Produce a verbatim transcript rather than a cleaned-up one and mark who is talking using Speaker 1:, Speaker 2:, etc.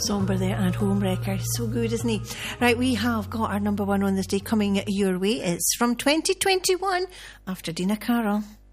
Speaker 1: Somber there and Homewrecker. So good, isn't he? Right, we have got our number one on this day coming your way. It's from twenty twenty-one after Dina Carroll.